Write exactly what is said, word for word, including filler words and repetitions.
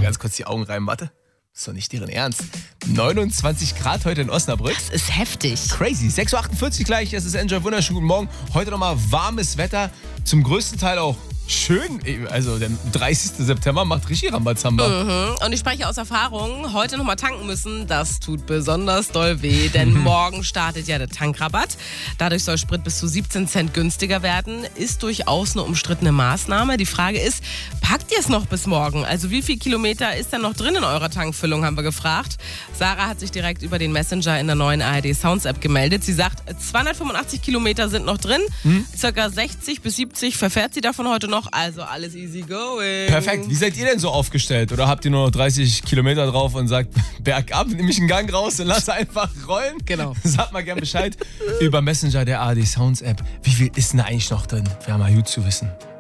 ganz kurz die Augen rein, warte. Ist doch nicht deren Ernst. neunundzwanzig Grad heute in Osnabrück. Das ist heftig. Crazy. sechs Uhr achtundvierzig gleich, es ist Enjoy, wunderschönen guten Morgen. Heute nochmal warmes Wetter, zum größten Teil auch schön. Also der dreißigsten September macht richtig Rambazamba. Mhm. Und ich spreche aus Erfahrung, heute nochmal tanken müssen, das tut besonders doll weh, denn morgen startet ja der Tankrabatt. Dadurch soll Sprit bis zu siebzehn Cent günstiger werden, ist durchaus eine umstrittene Maßnahme. Die Frage ist, packt ihr es noch bis morgen? Also wie viel Kilometer ist denn noch drin in eurer Tankfüllung, haben wir gefragt. Sarah hat sich direkt über den Messenger in der neuen A R D Sounds App gemeldet. Sie sagt, zweihundertfünfundachtzig Kilometer sind noch drin, hm? circa sechzig bis siebzig verfährt sie davon heute noch. Also alles easy going. Perfekt. Wie seid ihr denn so aufgestellt? Oder habt ihr nur noch dreißig Kilometer drauf und sagt, bergab, nehme ich einen Gang raus und lass einfach rollen? Genau. Sagt mal gern Bescheid über Messenger der A R D Sounds App. Wie viel ist denn da eigentlich noch drin? Wäre mal gut zu wissen.